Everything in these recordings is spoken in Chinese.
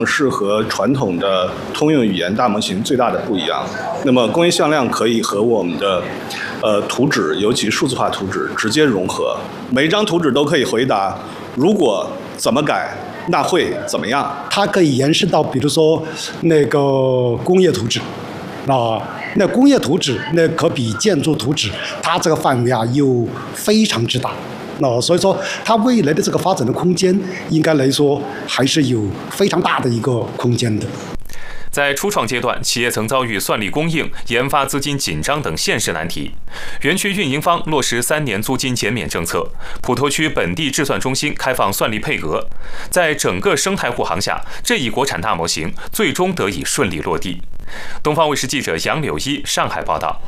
是和传统的通用语言大模型最大的不一样。那么工业向量可以和我们的图纸，尤其数字化图纸直接融合，每一张图纸都可以回答如果怎么改，那会怎么样？ 它可以延伸到，比如说那个工业图纸，那工业图纸那可比建筑图纸，它这个范围又非常之大。所以说，它未来的这个发展的空间，应该来说还是有非常大的一个空间的。 在初创阶段，企业曾遭遇算力供应、研发资金紧张等现实难题。园区运营方落实3年租金减免政策，普陀区本地制算中心开放算力配额。在整个生态护航下，这一国产大模型最终得以顺利落地。东方卫视记者杨柳一上海报道。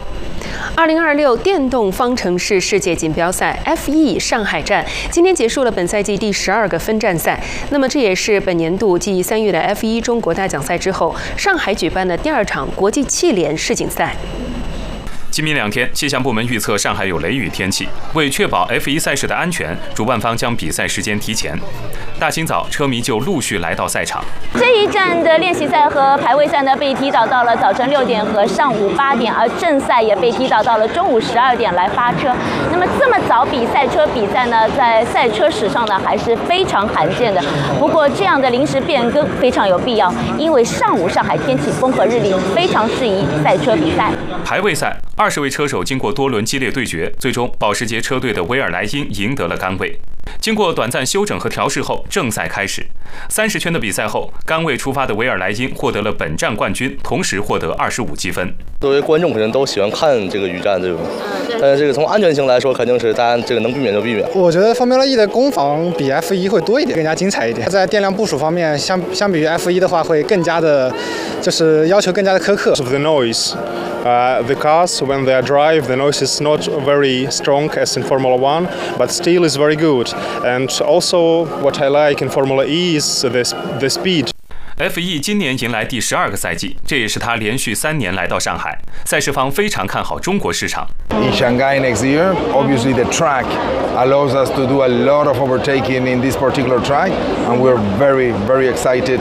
2026电动方程式世界锦标赛 F1 上海站今天结束了本赛季第12个分站赛。那么这也是本年度继3月的 F1 中国大奖赛之后，上海举办的第2场国际汽联世锦赛。 今明2天，气象部门预测上海有雷雨天气。为确保 F1 赛事的安全，主办方将比赛时间提前。大清早，车迷就陆续来到赛场。 这一站的练习赛和排位赛呢，被提早到了早晨6点和上午8点，而正赛也被提早到了中午12点来发车。那么这么早赛车比赛呢，在赛车史上呢还是非常罕见的。不过这样的临时变更非常有必要，因为上午上海天气风和日丽，非常适宜赛车比赛。 排位赛，20位车手经过多轮激烈对决，最终保时捷车队的维尔莱因赢得了杆位。经过短暂休整和调试后，正赛开始。30圈的比赛后，杆位出发的维尔莱因获得了本站冠军，同时获得25积分。 作为观众，肯定都喜欢看这个雨战这种，但是这个从安全性来说，肯定是大家这个能避免就避免。 我觉得 Formula E 的攻防比 F1 会多一点，更加精彩一点。在电量部署方面，相比于 F1 的话，会更加的，就是要求更加的苛刻。 The noise. The cars, when they drive, the noise is not very strong as in Formula One, but still is very good. And also, what I like in Formula E is the speed. F1 今年迎来第12个赛季，这也是他连续3年来到上海。赛事方非常看好中国市场。 In Shanghai next year, obviously the track allows us to do a lot of overtaking in this particular track, and we're very, very excited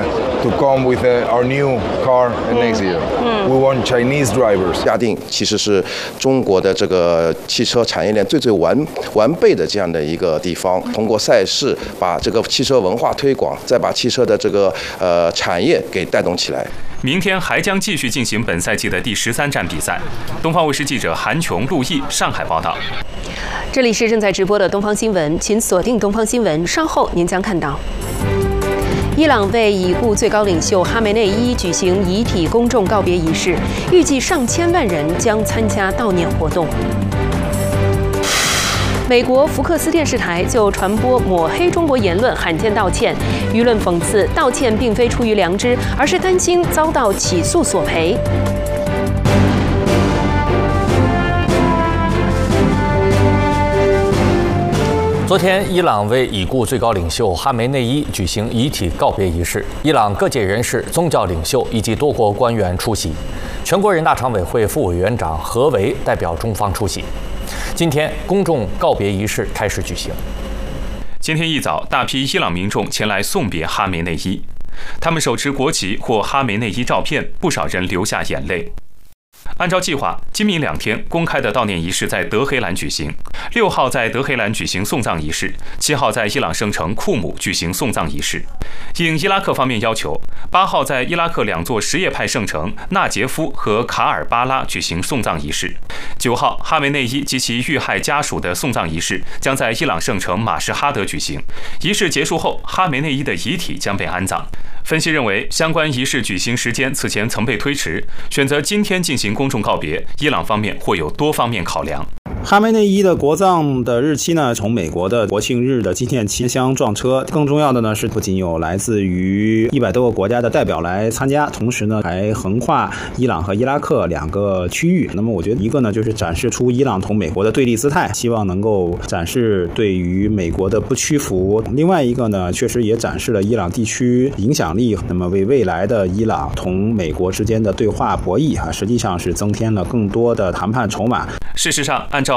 to come with our new car next year. We want Chinese drivers. 嘉定其实是中国的这个汽车产业链最完备的这样的一个地方。通过赛事把这个汽车文化推广，再把汽车的这个产业给带动起来。 明天还将继续进行本赛季的第13站比赛。东方卫视记者韩琼、陆毅上海报道。 这里是正在直播的东方新闻，请锁定东方新闻，稍后您将看到。伊朗为已故最高领袖哈梅内伊举行遗体公众告别仪式，预计上千万人将参加悼念活动。美国福克斯电视台就传播抹黑中国言论罕见道歉，舆论讽刺道歉并非出于良知，而是担心遭到起诉索赔。 昨天，伊朗为已故最高领袖哈梅内伊举行遗体告别仪式，伊朗各界人士、宗教领袖以及多国官员出席，全国人大常委会副委员长何为代表中方出席。今天，公众告别仪式开始举行。 今天一早，大批伊朗民众前来送别哈梅内伊，他们手持国旗或哈梅内伊照片，不少人流下眼泪。按照计划，今明2天公开的悼念仪式在德黑兰举行，6号在德黑兰举行送葬仪式，7号在伊朗圣城库姆举行送葬仪式。应伊拉克方面要求，8号在伊拉克2座什叶派圣城纳杰夫和卡尔巴拉举行送葬仪式。9号，哈梅内伊及其遇害家属的送葬仪式将在伊朗圣城马什哈德举行。仪式结束后，哈梅内伊的遗体将被安葬。分析认为，相关仪式举行时间此前曾被推迟，选择今天进行公众告别，伊朗方面或有多方面考量。 哈梅内伊的国葬的日期呢，从美国的国庆日的纪念期相撞车。更重要的呢是，不仅有来自于100多个国家的代表来参加，同时呢还横跨伊朗和伊拉克2个区域。那么我觉得一个呢就是展示出伊朗同美国的对立姿态，希望能够展示对于美国的不屈服；另外一个呢，确实也展示了伊朗地区影响力，那么为未来的伊朗同美国之间的对话博弈实际上是增添了更多的谈判筹码。 事实上，按照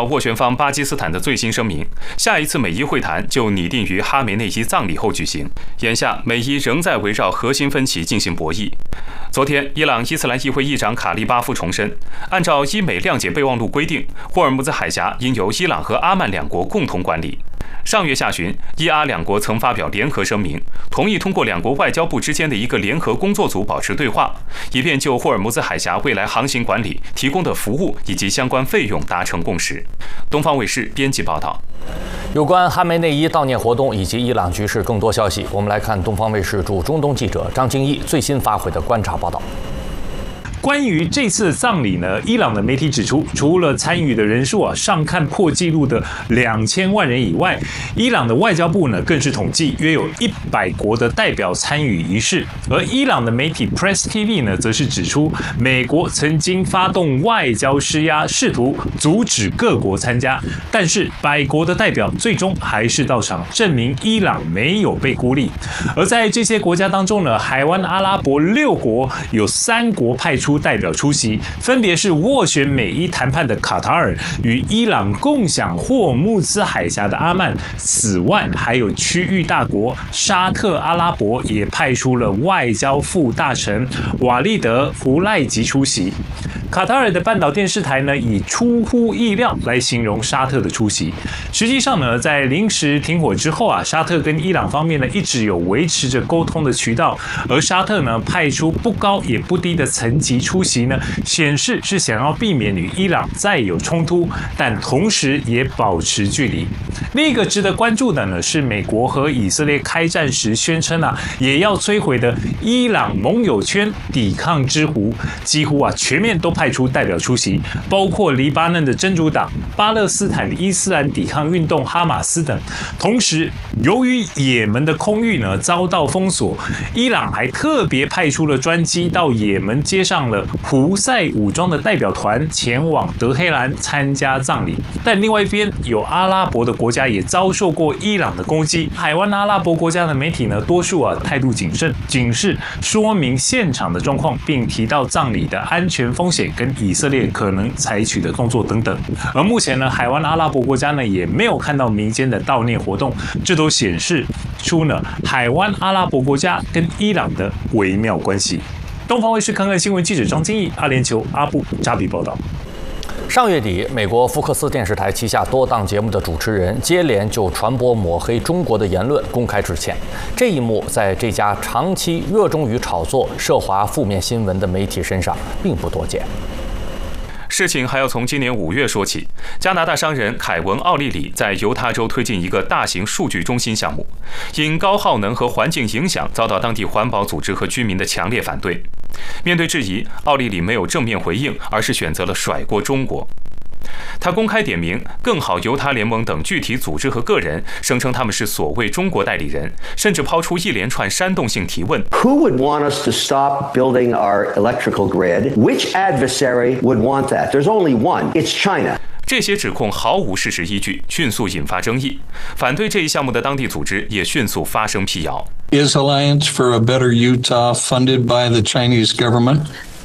照斡旋方巴基斯坦的最新声明，下一次美伊会谈就拟定于哈梅内伊葬礼后举行。眼下，美伊仍在围绕核心分歧进行博弈。昨天，伊朗伊斯兰议会议长卡利巴夫重申，按照伊美谅解备忘录规定，霍尔木兹海峡应由伊朗和阿曼两国共同管理。上月下旬，伊阿两国曾发表联合声明，同意通过两国外交部之间的一个联合工作组保持对话，以便就霍尔木兹海峡未来航行管理提供的服务以及相关费用达成共识。东方卫视编辑报道。 有关哈梅内伊悼念活动以及伊朗局势更多消息，我们来看东方卫视驻中东记者张京义最新发回的观察报道。 关于这次的葬礼呢，伊朗的媒体指出，除了参与的人数上看破纪录的2000万人以外，伊朗的外交部呢更是统计约有100国的代表参与仪式。而伊朗的媒体 Press TV 呢，则是指出，美国曾经发动外交施压，试图阻止各国参加，但是100国的代表最终还是到场，证明伊朗没有被孤立。而在这些国家当中呢，海湾阿拉伯6国有3国派出代表出席，分别是斡旋美伊谈判的卡塔尔与伊朗共享霍尔木兹海峡的阿曼。此外，还有区域大国沙特阿拉伯也派出了外交副大臣瓦利德·胡赖吉出席。卡塔尔的半岛电视台呢，以出乎意料来形容沙特的出席。实际上呢，在临时停火之后沙特跟伊朗方面呢一直有维持着沟通的渠道，而沙特呢派出不高也不低的层级出席呢，显示是想要避免与伊朗再有冲突，但同时也保持距离。另一个值得关注的呢是美国和以色列开战时宣称也要摧毁的伊朗盟友圈抵抗之弧，几乎全面都派出代表出席，包括黎巴嫩的真主党、巴勒斯坦伊斯兰抵抗运动哈马斯等。同时，由于也门的空域呢遭到封锁，伊朗还特别派出了专机到也门接上了胡塞武装的代表团前往德黑兰参加葬礼。但另外一边，有阿拉伯的国家也遭受过伊朗的攻击。海湾阿拉伯国家的媒体呢，多数态度谨慎，仅是说明现场的状况，并提到葬礼的安全风险跟以色列可能采取的动作等等。而目前呢，海湾阿拉伯国家呢也没有看到民间的悼念活动，这都显示出呢海湾阿拉伯国家跟伊朗的微妙关系。东方卫视看看新闻记者张金义、阿联酋阿布扎比报道。 上月底，美国福克斯电视台旗下多档节目的主持人接连就传播抹黑中国的言论公开致歉。这一幕在这家长期热衷于炒作涉华负面新闻的媒体身上并不多见。 事情还要从今年5月说起。加拿大商人凯文·奥利里在犹他州推进一个大型数据中心项目，因高耗能和环境影响，遭到当地环保组织和居民的强烈反对。面对质疑，奥利里没有正面回应，而是选择了甩锅中国。他公开点名更好犹他联盟等具体组织和个人，声称他们是所谓中国代理人，甚至抛出一连串煽动性提问。 Who would want us to stop building our electrical grid? Which adversary would want that? There's only one. It's China. 这些指控毫无事实依据，迅速引发争议。反对这一项目的当地组织也迅速发声辟谣。 Is Alliance for a Better Utah funded by the Chinese government?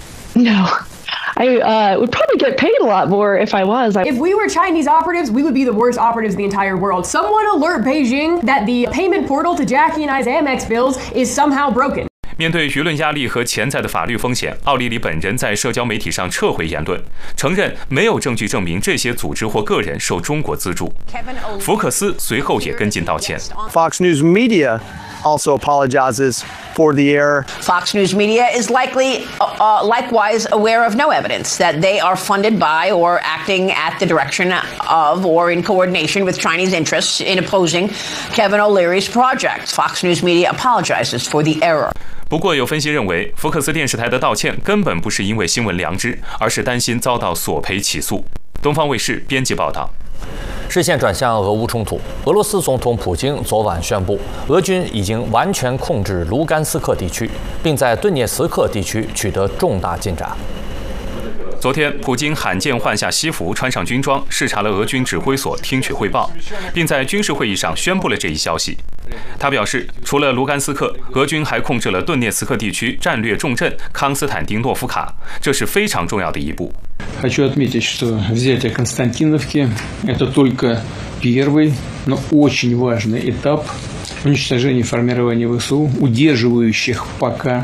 No. I would probably get paid a lot more if I was. If we were Chinese operatives, we would be the worst operatives in the entire world. Someone alert Beijing that the payment portal to Jackie and I's Amex bills is somehow broken. 面对舆论压力和潜在的法律风险，奥利里本人在社交媒体上撤回言论，承认没有证据证明这些组织或个人受中国资助。福克斯随后也跟进道歉。 Fox News Media also apologizes for the error. Fox News Media is likewise aware of no evidence that they are funded by or acting at the direction of or in coordination with Chinese interests in opposing Kevin O'Leary's project. Fox News Media apologizes for the error. 不过，有分析认为，福克斯电视台的道歉根本不是因为新闻良知，而是担心遭到索赔起诉。东方卫视编辑报道。 视线转向俄乌冲突，俄罗斯总统普京昨晚宣布，俄军已经完全控制卢甘斯克地区，并在顿涅茨克地区取得重大进展。 昨天，普京罕见换下西服，穿上军装，视察了俄军指挥所，听取汇报，并在军事会议上宣布了这一消息。 他表示，除了卢甘斯克，俄军还控制了顿涅茨克地区战略重镇康斯坦丁诺夫卡，这是非常重要的一步。 Хочу отметить, что взятие Константиновки – это только первый, но очень важный этап уничтожения формирований ВСУ, удерживающих пока